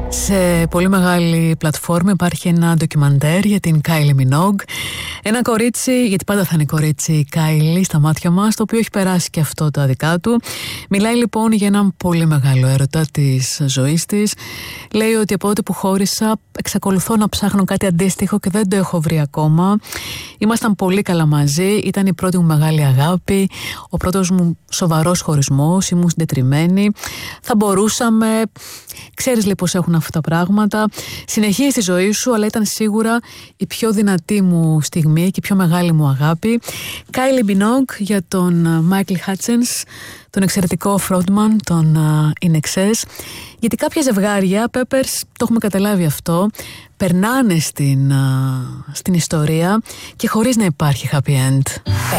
Σε πολύ μεγάλη πλατφόρμα υπάρχει ένα ντοκιμαντέρ για την Kylie Minogue. Ένα κορίτσι, γιατί πάντα θα είναι κορίτσι η Kylie στα μάτια μας, το οποίο έχει περάσει και αυτό τα δικά του. Μιλάει λοιπόν για έναν πολύ μεγάλο έρωτα της ζωής της. Λέει ότι από τότε που χώρισα εξακολουθώ να ψάχνω κάτι αντίστοιχο και δεν το έχω βρει ακόμα. Ήμασταν πολύ καλά μαζί, ήταν η πρώτη μου μεγάλη αγάπη, ο πρώτος μου σοβαρός χωρισμός, ήμουν συντετριμμένη. Θα μπορούσαμε, ξέρεις λέει πως έχουν αυτά τα πράγματα. Συνεχίζει τη ζωή σου, αλλά ήταν σίγουρα η πιο δυνατή μου στιγμή και η πιο μεγάλη μου αγάπη. Kylie Minogue για τον Michael Hutchence, τον εξαιρετικό frontman, τον In Excess. Γιατί κάποια ζευγάρια, Peppers, το έχουμε καταλάβει αυτό, περνάνε στην ιστορία και χωρίς να υπάρχει happy end.